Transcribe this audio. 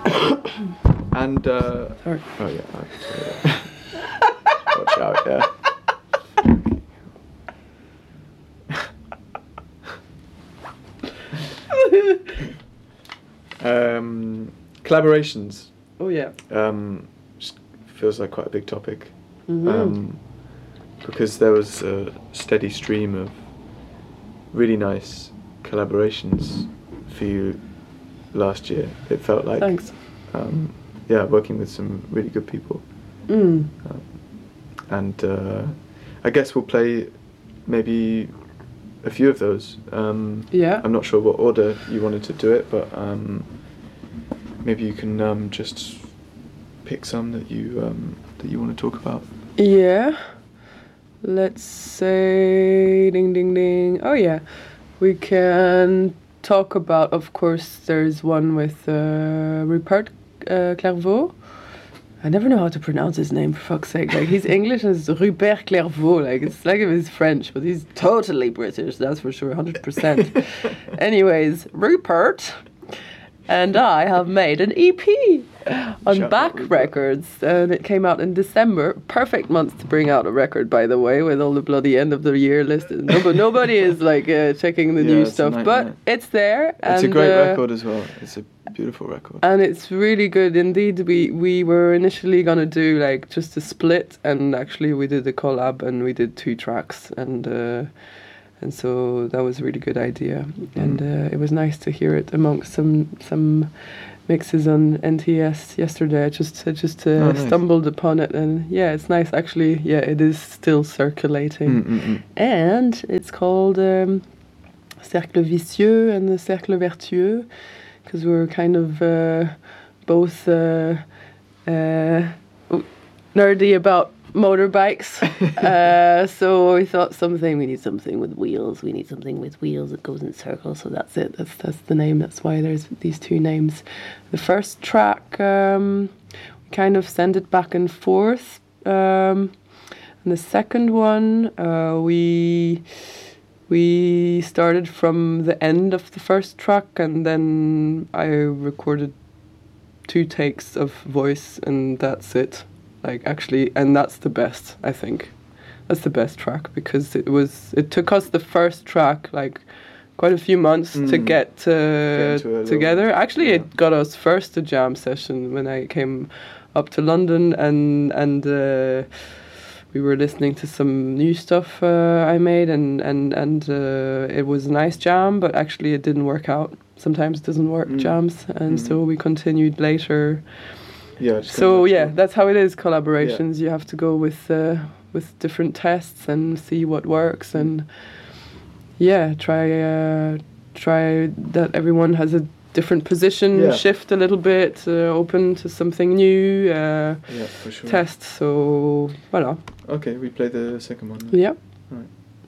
And Sorry. Oh yeah. Sorry. Watch out, yeah. Collaborations. Oh yeah. Just feels like quite a big topic. Mm-hmm. Because there was a steady stream of really nice collaborations for you last year. It felt like. Thanks. Working with some really good people. Mm. And I guess we'll play maybe a few of those. Yeah. I'm not sure what order you wanted to do it, but maybe you can just pick some that you want to talk about. Yeah. Let's say ding ding ding. Oh yeah. We can talk about, of course, there's one with Rupert Clairvaux. I never know how to pronounce his name, for fuck's sake. Like, he's English as Rupert Clairvaux. Like, it's like if he's French, but he's totally British, that's for sure, 100%. Anyways, Rupert and I have made an EP on Shout Back out Rupert. Records, and it came out in December. Perfect month to bring out a record, by the way, with all the bloody end of the year listed. No, but nobody is like checking the new it's a stuff, nightmare. but it's there. It's a great record as well. It's a beautiful record. And it's really good indeed. We were initially gonna do like just a split, and actually we did a collab and we did 2 tracks, and so that was a really good idea. And it was nice to hear it amongst some mixes on NTS yesterday. I just nice. stumbled upon it, and yeah, it's nice actually. Yeah, it is still circulating, and it's called Cercle Vicieux and the Cercle Vertueux, because we're kind of both nerdy about motorbikes. So we thought we need something with wheels. We need something with wheels that goes in circles. So that's it. That's the name. That's why there's these 2 names. The first track, we kind of send it back and forth. And the second one, we started from the end of the first track, and then I recorded 2 takes of voice, and that's it. Like, actually, and that's the best, I think. That's the best track, because it took us the first track like quite a few months to get together. Actually, it got us first a jam session when I came up to London, and we were listening to some new stuff I made, and it was a nice jam, but actually it didn't work out. Sometimes it doesn't work, jams, and so we continued later. Yeah. So yeah, that's how it is. Collaborations, you have to go with different tests and see what works, and try that everyone has a different position, shift a little bit, open to something new. For sure. Test. So voilà. Okay, we play the second one then. Yeah. Right.